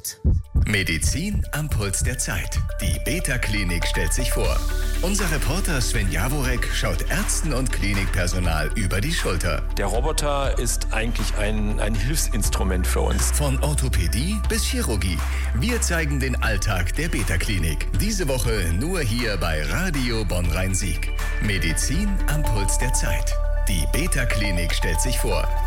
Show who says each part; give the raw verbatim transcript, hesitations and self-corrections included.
Speaker 1: gut.
Speaker 2: Medizin am Puls der Zeit. Die Beta-Klinik stellt sich vor. Unser Reporter Sven Jaworek schaut Ärzten und Klinikpersonal über die Schulter.
Speaker 3: Der Roboter ist eigentlich ein, ein Hilfsinstrument für uns.
Speaker 2: Von Orthopädie bis Chirurgie. Wir zeigen den Alltag der Beta-Klinik. Diese Woche nur hier bei Radio Bonn-Rhein-Sieg. Medizin am Puls der Zeit. Die Beta-Klinik stellt sich vor.